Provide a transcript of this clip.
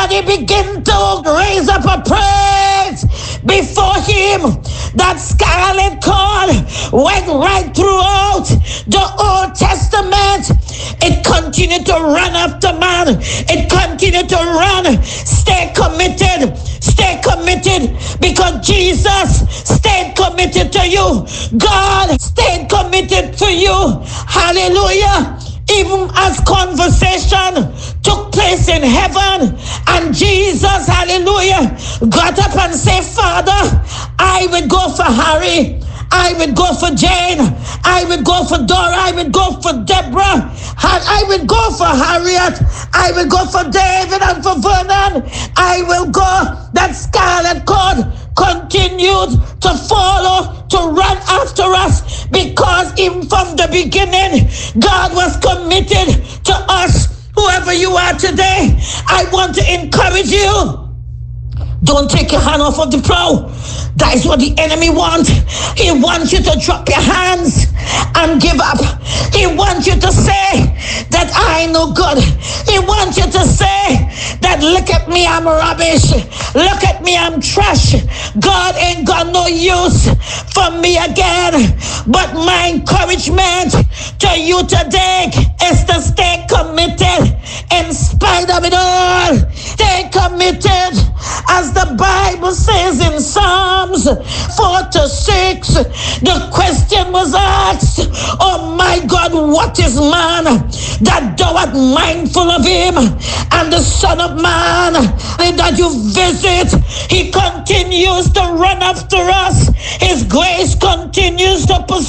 Somebody begin to raise up a praise before him. That scarlet cord went right throughout the Old Testament. It continued to run after man. It continued to run. Stay committed. Stay committed, because Jesus stayed committed to you. God stayed committed to you. Hallelujah. Even as conversation took place in heaven, and Jesus, hallelujah, got up and said, Father, I would go for Harry, I would go for Jane, I would go for Dora, I would go for Deborah, I would go for Harriet, I will go for David and for Vernon, I will go. That scarlet cord continued to follow, to run after us, because even from the beginning, God was committed to us. Whoever you are today, I want to encourage you. Don't take your hand off of the plow. That is what the enemy wants. He wants you to drop your hands and give up. He wants you to say that I ain't no good. He wants you to say that look at me, I'm rubbish. Look at me, I'm trash. God ain't got no use for me again. But my encouragement to you today is to stay committed in spite of it all. Stay committed. As the Bible says in Psalms 4-6, the question was asked, oh my God, what is man that thou art mindful of him, and the Son of Man that you visit? He continues to run after us. His grace continues to pursue